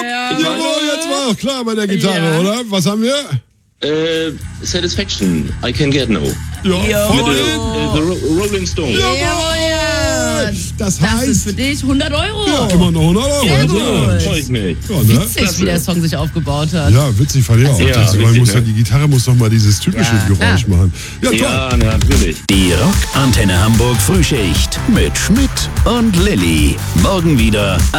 Ja, jetzt war auch klar bei der Gitarre, oder? Was haben wir? Satisfaction, I Can Get No. Ja, Mit The Rolling Stones. Jawohl. Das Das heißt, ist für dich 100 Euro. ja, immer noch 100 Euro. Sehr Also, gut. Freue ich mich. ja, ne? Witzig, wie der Song sich aufgebaut hat. Ja, witzig fand ich auch. Ja, Das, weil richtig, muss ne? die Gitarre muss doch mal dieses typische Ja, Geräusch klar. machen. Ja, toll. Ja, natürlich. Die Rock Antenne Hamburg Frühschicht mit Schmidt und Lilly. Morgen wieder